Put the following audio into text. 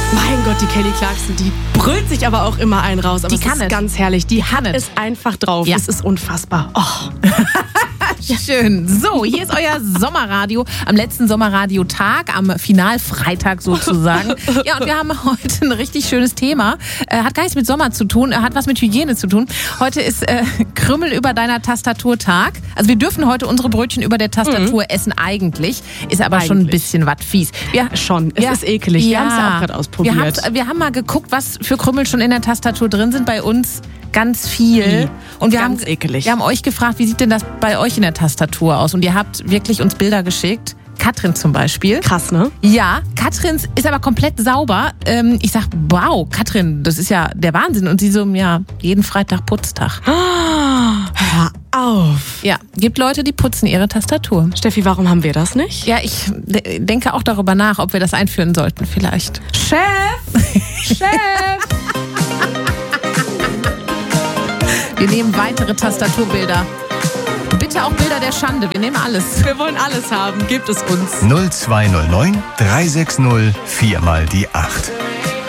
Mein Gott, die Kelly Clarkson, die brüllt sich aber auch immer einen raus. Aber Die kann es ist es. ganz herrlich. Die hat es. es einfach drauf. Ja. Es ist unfassbar. Oh. Schön. So, hier ist euer Sommerradio am letzten Sommerradiotag, am Finalfreitag sozusagen. Ja, und wir haben heute ein richtig schönes Thema. Hat gar nichts mit Sommer zu tun, hat was mit Hygiene zu tun. Heute ist Krümmel über deiner Tastaturtag. Also wir dürfen heute unsere Brötchen über der Tastatur essen eigentlich. Ist aber schon ein bisschen was fies. Schon, es ist ekelig. Wir haben es ja auch gerade ausprobiert. Wir haben mal geguckt, was für Krümmel schon in der Tastatur drin sind. Bei uns ganz viel. Und wir Ganz ekelig. Wir haben euch gefragt, wie sieht denn das bei euch in der Tastatur aus? Und ihr habt wirklich uns Bilder geschickt. Katrin zum Beispiel. Krass, ne? Ja, Katrins ist aber komplett sauber. Ich sag, wow, Katrin, das ist ja der Wahnsinn. Und sie so, ja, jeden Freitag Putztag. Hör auf. Ja, gibt Leute, die putzen ihre Tastatur. Steffi, warum haben wir das nicht? Ja, ich denke auch darüber nach, ob wir das einführen sollten vielleicht. Chef! Wir nehmen weitere Tastaturbilder. Bitte auch Bilder der Schande. Wir nehmen alles. Wir wollen alles haben. Gebt es uns. 0209 360 4 mal die 8.